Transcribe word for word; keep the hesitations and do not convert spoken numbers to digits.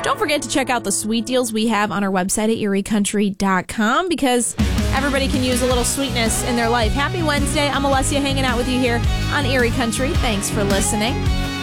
Don't forget to check out the sweet deals we have on our website at erie country dot com because everybody can use a little sweetness in their life. Happy Wednesday. I'm Alessia hanging out with you here on Erie Country. Thanks for listening.